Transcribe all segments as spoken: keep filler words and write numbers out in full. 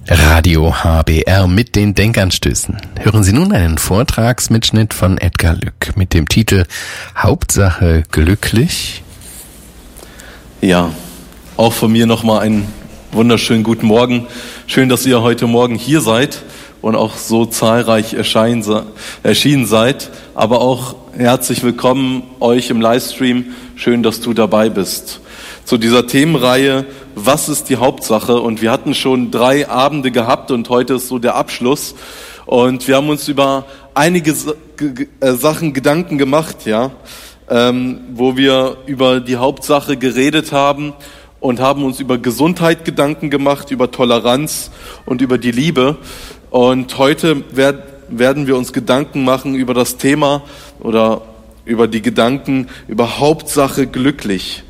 Radio H B R mit den Denkanstößen. Hören Sie nun einen Vortragsmitschnitt von Edgar Lück mit dem Titel Hauptsache glücklich. Ja, auch von mir nochmal einen wunderschönen guten Morgen. Schön, dass ihr heute Morgen hier seid und auch so zahlreich erscheinen, erschienen seid. Aber auch herzlich willkommen euch im Livestream. Schön, dass du dabei bist. Zu dieser Themenreihe, was ist die Hauptsache? Und wir hatten schon drei Abende gehabt und heute ist so der Abschluss. Und wir haben uns über einige Sachen Gedanken gemacht, ja, ähm, wo wir über die Hauptsache geredet haben und haben uns über Gesundheit Gedanken gemacht, über Toleranz und über die Liebe. Und heute werd, werden wir uns Gedanken machen über das Thema oder über die Gedanken über Hauptsache glücklich.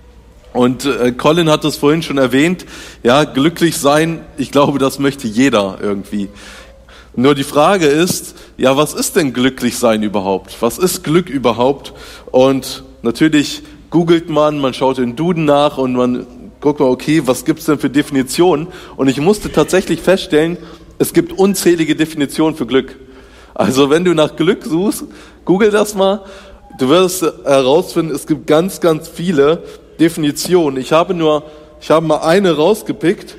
Und äh, Colin hat es vorhin schon erwähnt, ja, glücklich sein, ich glaube, das möchte jeder irgendwie. Nur die Frage ist, ja, was ist denn glücklich sein überhaupt? Was ist Glück überhaupt? Und natürlich googelt man, man schaut in Duden nach und man guckt mal, okay, was gibt's denn für Definitionen? Und ich musste tatsächlich feststellen, es gibt unzählige Definitionen für Glück. Also wenn du nach Glück suchst, google das mal, du wirst herausfinden, es gibt ganz, ganz viele Definition. Ich habe nur, ich habe mal eine rausgepickt,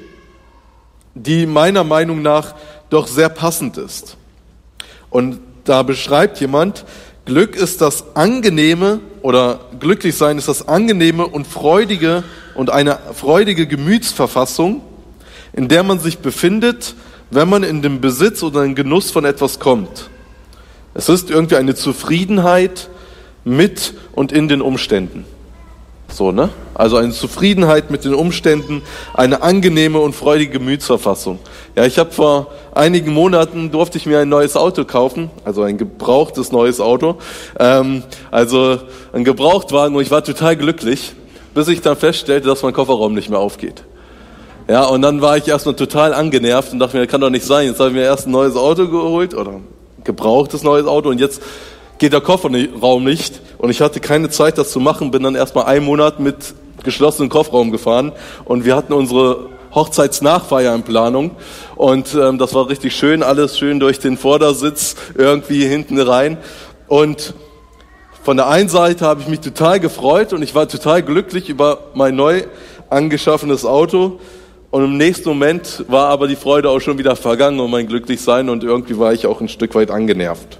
die meiner Meinung nach doch sehr passend ist. Und da beschreibt jemand, Glück ist das angenehme oder glücklich sein ist das angenehme und freudige und eine freudige Gemütsverfassung, in der man sich befindet, wenn man in den Besitz oder den Genuss von etwas kommt. Es ist irgendwie eine Zufriedenheit mit und in den Umständen. So, ne? Also eine Zufriedenheit mit den Umständen, eine angenehme und freudige Gemütsverfassung. Ja, ich habe vor einigen Monaten durfte ich mir ein neues Auto kaufen, also ein gebrauchtes neues Auto, ähm, also ein Gebrauchtwagen, und ich war total glücklich, bis ich dann feststellte, dass mein Kofferraum nicht mehr aufgeht. Ja, und dann war ich erstmal total angenervt und dachte mir, das kann doch nicht sein. Jetzt habe ich mir erst ein neues Auto geholt oder ein gebrauchtes neues Auto und jetzt geht der Kofferraum nicht und ich hatte keine Zeit, das zu machen, bin dann erstmal einen Monat mit geschlossenem Kofferraum gefahren und wir hatten unsere Hochzeitsnachfeier in Planung und ähm, das war richtig schön, alles schön durch den Vordersitz irgendwie hinten rein und von der einen Seite habe ich mich total gefreut und ich war total glücklich über mein neu angeschaffenes Auto und im nächsten Moment war aber die Freude auch schon wieder vergangen und mein Glücklichsein und irgendwie war ich auch ein Stück weit angenervt.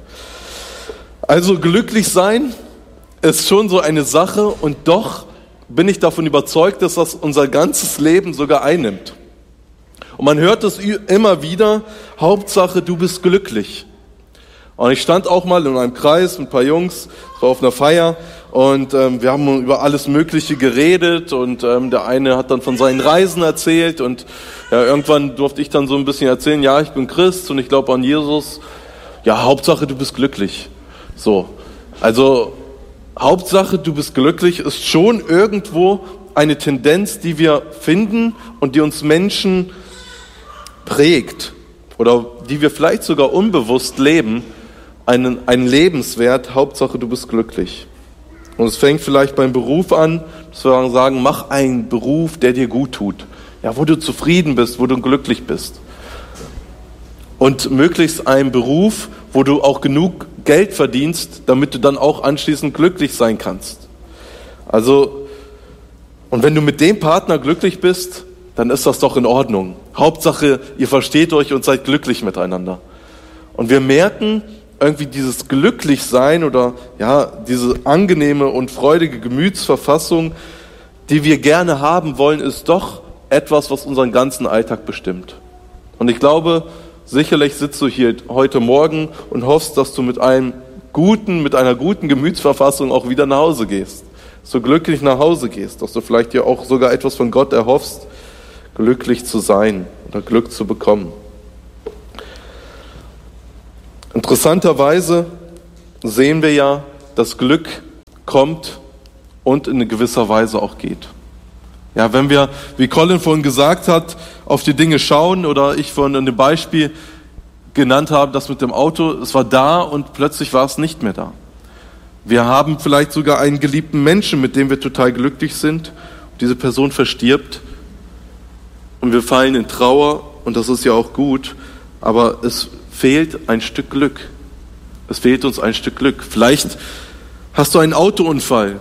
Also glücklich sein ist schon so eine Sache und doch bin ich davon überzeugt, dass das unser ganzes Leben sogar einnimmt. Und man hört es immer wieder, Hauptsache du bist glücklich. Und ich stand auch mal in einem Kreis mit ein paar Jungs, war auf einer Feier und ähm, wir haben über alles Mögliche geredet und ähm, der eine hat dann von seinen Reisen erzählt und ja, irgendwann durfte ich dann so ein bisschen erzählen, ja, ich bin Christ und ich glaube an Jesus. Ja, Hauptsache du bist glücklich. So, also Hauptsache du bist glücklich ist schon irgendwo eine Tendenz, die wir finden und die uns Menschen prägt oder die wir vielleicht sogar unbewusst leben, einen, einen Lebenswert, Hauptsache du bist glücklich. Und es fängt vielleicht beim Beruf an, dass wir sagen, mach einen Beruf, der dir gut tut, ja, wo du zufrieden bist, wo du glücklich bist. Und möglichst einen Beruf, wo du auch genug Geld verdienst, damit du dann auch anschließend glücklich sein kannst. Also, und wenn du mit dem Partner glücklich bist, dann ist das doch in Ordnung. Hauptsache, ihr versteht euch und seid glücklich miteinander. Und wir merken, irgendwie dieses Glücklichsein oder ja, diese angenehme und freudige Gemütsverfassung, die wir gerne haben wollen, ist doch etwas, was unseren ganzen Alltag bestimmt. Und ich glaube, sicherlich sitzt du hier heute Morgen und hoffst, dass du mit einem guten, mit einer guten Gemütsverfassung auch wieder nach Hause gehst. Dass du glücklich nach Hause gehst, dass du vielleicht dir auch sogar etwas von Gott erhoffst, glücklich zu sein oder Glück zu bekommen. Interessanterweise sehen wir ja, dass Glück kommt und in gewisser Weise auch geht. Ja, wenn wir, wie Colin vorhin gesagt hat, auf die Dinge schauen oder ich vorhin in dem Beispiel genannt habe, das mit dem Auto, es war da und plötzlich war es nicht mehr da. Wir haben vielleicht sogar einen geliebten Menschen, mit dem wir total glücklich sind. Diese Person verstirbt und wir fallen in Trauer und das ist ja auch gut, aber es fehlt ein Stück Glück. Es fehlt uns ein Stück Glück. Vielleicht hast du einen Autounfall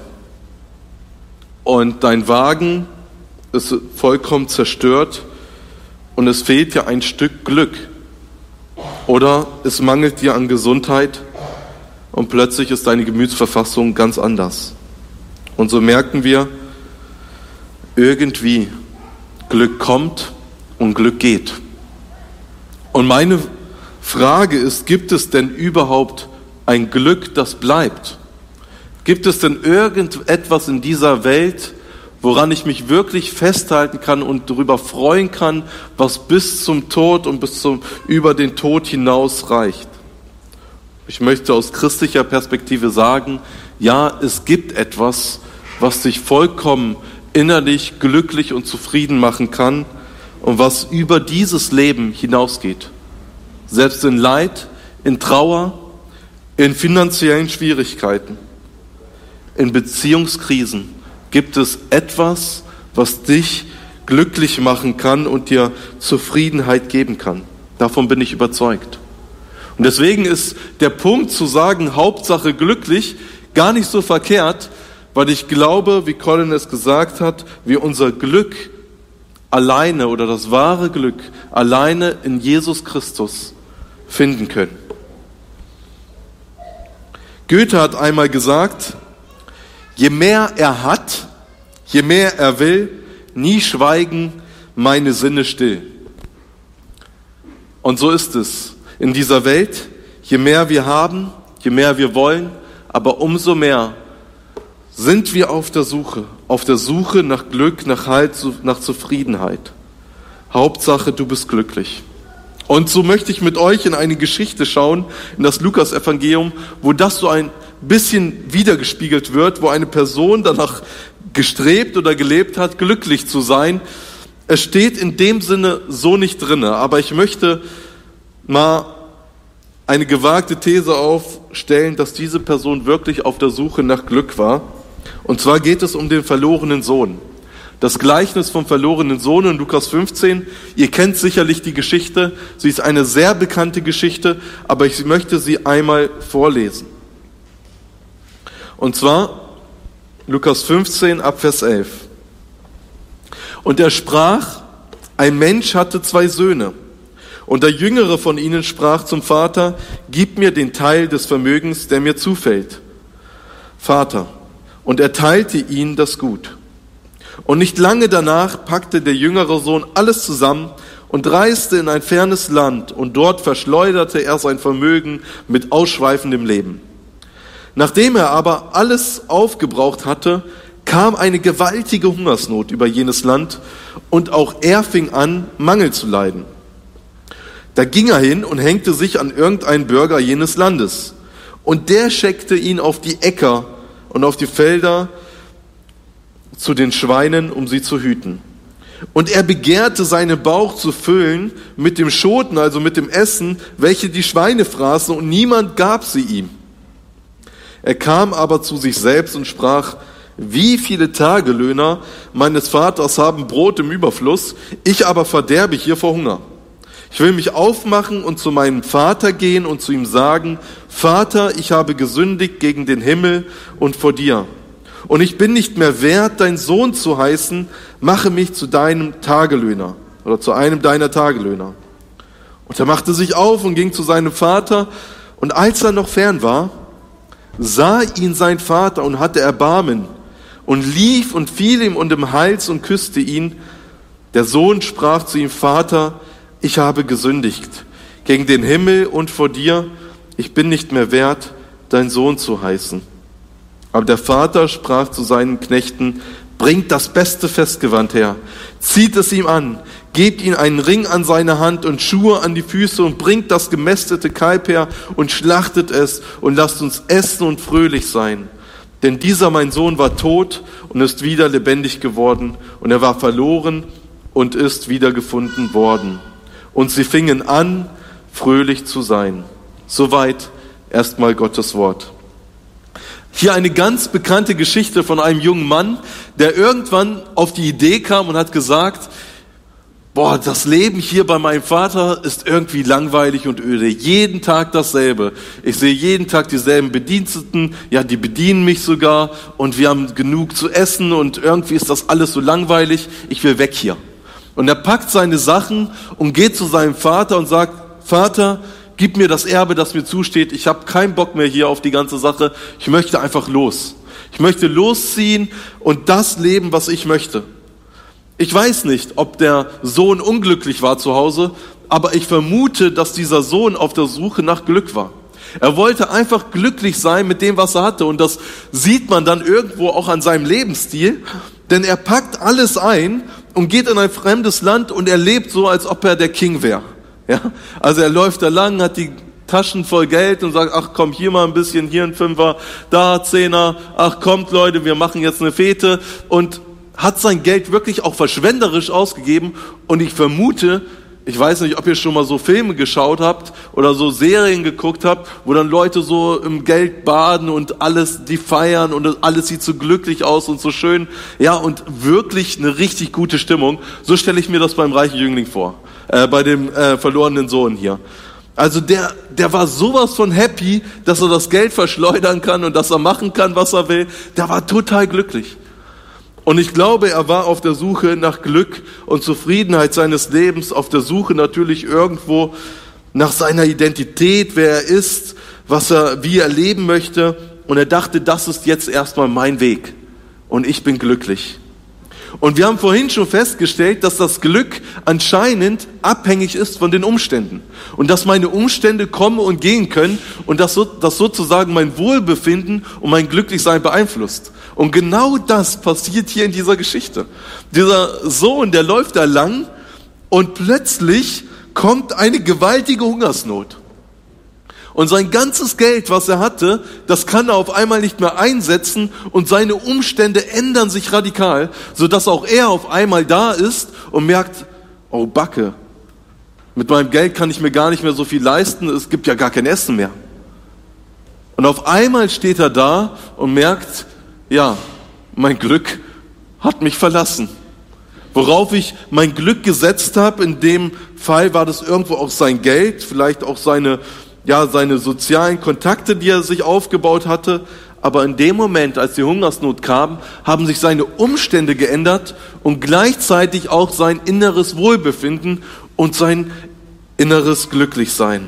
und dein Wagen ist vollkommen zerstört und es fehlt dir ein Stück Glück. Oder es mangelt dir an Gesundheit und plötzlich ist deine Gemütsverfassung ganz anders. Und so merken wir, irgendwie Glück kommt und Glück geht. Und meine Frage ist, gibt es denn überhaupt ein Glück, das bleibt? Gibt es denn irgendetwas in dieser Welt, woran ich mich wirklich festhalten kann und darüber freuen kann, was bis zum Tod und bis zum über den Tod hinaus reicht? Ich möchte aus christlicher Perspektive sagen, ja, es gibt etwas, was dich vollkommen innerlich glücklich und zufrieden machen kann und was über dieses Leben hinausgeht. Selbst in Leid, in Trauer, in finanziellen Schwierigkeiten, in Beziehungskrisen gibt es etwas, was dich glücklich machen kann und dir Zufriedenheit geben kann. Davon bin ich überzeugt. Und deswegen ist der Punkt zu sagen, Hauptsache glücklich, gar nicht so verkehrt, weil ich glaube, wie Colin es gesagt hat, wir unser Glück alleine oder das wahre Glück alleine in Jesus Christus finden können. Goethe hat einmal gesagt, je mehr er hat, je mehr er will, nie schweigen meine Sinne still. Und so ist es in dieser Welt. Je mehr wir haben, je mehr wir wollen, aber umso mehr sind wir auf der Suche, auf der Suche nach Glück, nach Halt, nach Zufriedenheit. Hauptsache, du bist glücklich. Und so möchte ich mit euch in eine Geschichte schauen, in das Lukas-Evangelium, wo das so ein bisschen wiedergespiegelt wird, wo eine Person danach gestrebt oder gelebt hat, glücklich zu sein. Es steht in dem Sinne so nicht drin, aber ich möchte mal eine gewagte These aufstellen, dass diese Person wirklich auf der Suche nach Glück war. Und zwar geht es um den verlorenen Sohn. Das Gleichnis vom verlorenen Sohn in Lukas fünfzehn. Ihr kennt sicherlich die Geschichte. Sie ist eine sehr bekannte Geschichte, aber ich möchte sie einmal vorlesen. Und zwar Lukas fünfzehn ab Vers elf. Und er sprach, ein Mensch hatte zwei Söhne. Und der Jüngere von ihnen sprach zum Vater, gib mir den Teil des Vermögens, der mir zufällt. Vater. Und er teilte ihnen das Gut. Und nicht lange danach packte der jüngere Sohn alles zusammen und reiste in ein fernes Land, und dort verschleuderte er sein Vermögen mit ausschweifendem Leben. Nachdem er aber alles aufgebraucht hatte, kam eine gewaltige Hungersnot über jenes Land, und auch er fing an, Mangel zu leiden. Da ging er hin und hängte sich an irgendeinen Bürger jenes Landes, und der scheckte ihn auf die Äcker und auf die Felder zu den Schweinen, um sie zu hüten. Und er begehrte, seinen Bauch zu füllen mit dem Schoten, also mit dem Essen, welche die Schweine fraßen, und niemand gab sie ihm. Er kam aber zu sich selbst und sprach, wie viele Tagelöhner meines Vaters haben Brot im Überfluss, ich aber verderbe hier vor Hunger. Ich will mich aufmachen und zu meinem Vater gehen und zu ihm sagen, Vater, ich habe gesündigt gegen den Himmel und vor dir. Und ich bin nicht mehr wert, dein Sohn zu heißen, mache mich zu deinem Tagelöhner oder zu einem deiner Tagelöhner. Und er machte sich auf und ging zu seinem Vater, und als er noch fern war, sah ihn sein Vater und hatte Erbarmen und lief und fiel ihm um den Hals und küsste ihn. Der Sohn sprach zu ihm, Vater, ich habe gesündigt gegen den Himmel und vor dir, ich bin nicht mehr wert, dein Sohn zu heißen. Aber der Vater sprach zu seinen Knechten, bringt das beste Festgewand her, zieht es ihm an, gebt ihm einen Ring an seine Hand und Schuhe an die Füße und bringt das gemästete Kalb her und schlachtet es und lasst uns essen und fröhlich sein. Denn dieser mein Sohn war tot und ist wieder lebendig geworden, und er war verloren und ist wiedergefunden worden. Und sie fingen an, fröhlich zu sein. Soweit erstmal Gottes Wort. Hier eine ganz bekannte Geschichte von einem jungen Mann, der irgendwann auf die Idee kam und hat gesagt, boah, das Leben hier bei meinem Vater ist irgendwie langweilig und öde. Jeden Tag dasselbe. Ich sehe jeden Tag dieselben Bediensteten, ja, die bedienen mich sogar und wir haben genug zu essen und irgendwie ist das alles so langweilig. Ich will weg hier. Und er packt seine Sachen und geht zu seinem Vater und sagt, Vater, gib mir das Erbe, das mir zusteht. Ich habe keinen Bock mehr hier auf die ganze Sache. Ich möchte einfach los. Ich möchte losziehen und das leben, was ich möchte. Ich weiß nicht, ob der Sohn unglücklich war zu Hause, aber ich vermute, dass dieser Sohn auf der Suche nach Glück war. Er wollte einfach glücklich sein mit dem, was er hatte. Und das sieht man dann irgendwo auch an seinem Lebensstil. Denn er packt alles ein und geht in ein fremdes Land und er lebt so, als ob er der King wäre. Ja? Also er läuft da lang, hat die Taschen voll Geld und sagt, ach komm, hier mal ein bisschen, hier ein Fünfer, da Zehner, ach kommt Leute, wir machen jetzt eine Fete. Und hat sein Geld wirklich auch verschwenderisch ausgegeben und ich vermute, ich weiß nicht, ob ihr schon mal so Filme geschaut habt oder so Serien geguckt habt, wo dann Leute so im Geld baden und alles, die feiern und alles sieht so glücklich aus und so schön, ja, und wirklich eine richtig gute Stimmung. So stelle ich mir das beim reichen Jüngling vor, äh, bei dem äh, verlorenen Sohn hier. Also der, der war sowas von happy, dass er das Geld verschleudern kann und dass er machen kann, was er will. Der war total glücklich. Und ich glaube, er war auf der Suche nach Glück und Zufriedenheit seines Lebens, auf der Suche natürlich irgendwo nach seiner Identität, wer er ist, was er, wie er leben möchte. Und er dachte, das ist jetzt erstmal mein Weg. Und ich bin glücklich. Und wir haben vorhin schon festgestellt, dass das Glück anscheinend abhängig ist von den Umständen. Und dass meine Umstände kommen und gehen können und dass, so, dass sozusagen mein Wohlbefinden und mein Glücklichsein beeinflusst. Und genau das passiert hier in dieser Geschichte. Dieser Sohn, der läuft da lang und plötzlich kommt eine gewaltige Hungersnot. Und sein ganzes Geld, was er hatte, das kann er auf einmal nicht mehr einsetzen und seine Umstände ändern sich radikal, sodass auch er auf einmal da ist und merkt, oh Backe, mit meinem Geld kann ich mir gar nicht mehr so viel leisten, es gibt ja gar kein Essen mehr. Und auf einmal steht er da und merkt, ja, mein Glück hat mich verlassen. Worauf ich mein Glück gesetzt habe, in dem Fall war das irgendwo auch sein Geld, vielleicht auch seine ja, seine sozialen Kontakte, die er sich aufgebaut hatte. Aber in dem Moment, als die Hungersnot kam, haben sich seine Umstände geändert und gleichzeitig auch sein inneres Wohlbefinden und sein inneres Glücklichsein.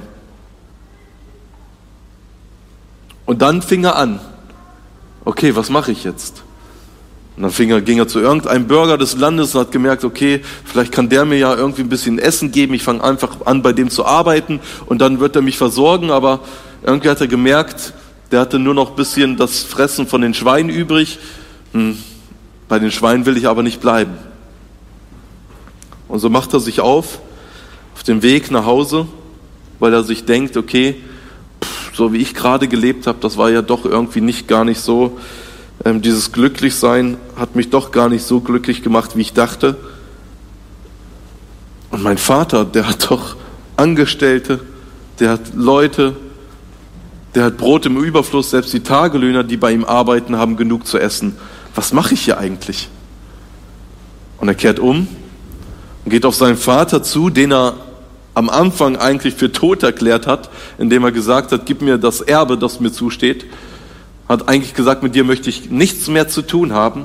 Und dann fing er an. Okay, was mache ich jetzt? Und dann fing er, ging er zu irgendeinem Bürger des Landes und hat gemerkt, okay, vielleicht kann der mir ja irgendwie ein bisschen Essen geben. Ich fange einfach an, bei dem zu arbeiten und dann wird er mich versorgen. Aber irgendwie hat er gemerkt, der hatte nur noch ein bisschen das Fressen von den Schweinen übrig. Hm, bei den Schweinen will ich aber nicht bleiben. Und so macht er sich auf, auf den Weg nach Hause, weil er sich denkt, okay, pff, so wie ich gerade gelebt habe, das war ja doch irgendwie nicht gar nicht so. Dieses Glücklichsein hat mich doch gar nicht so glücklich gemacht, wie ich dachte. Und mein Vater, der hat doch Angestellte, der hat Leute, der hat Brot im Überfluss, selbst die Tagelöhner, die bei ihm arbeiten, haben genug zu essen. Was mache ich hier eigentlich? Und er kehrt um und geht auf seinen Vater zu, den er am Anfang eigentlich für tot erklärt hat, indem er gesagt hat, gib mir das Erbe, das mir zusteht. Hat eigentlich gesagt, mit dir möchte ich nichts mehr zu tun haben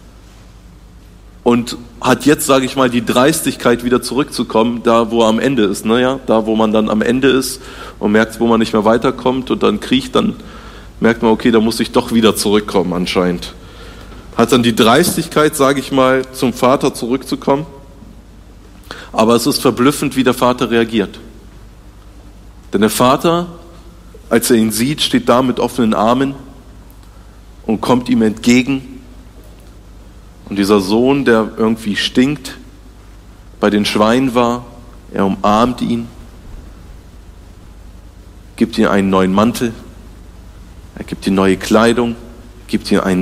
und hat jetzt, sage ich mal, die Dreistigkeit, wieder zurückzukommen, da wo er am Ende ist, ne, ja? Da wo man dann am Ende ist und merkt, wo man nicht mehr weiterkommt und dann kriecht, dann merkt man, okay, da muss ich doch wieder zurückkommen anscheinend. Hat dann die Dreistigkeit, sage ich mal, zum Vater zurückzukommen, aber es ist verblüffend, wie der Vater reagiert. Denn der Vater, als er ihn sieht, steht da mit offenen Armen und kommt ihm entgegen. Und dieser Sohn, der irgendwie stinkt, bei den Schweinen war, er umarmt ihn, gibt ihm einen neuen Mantel, er gibt ihm neue Kleidung, gibt ihm einen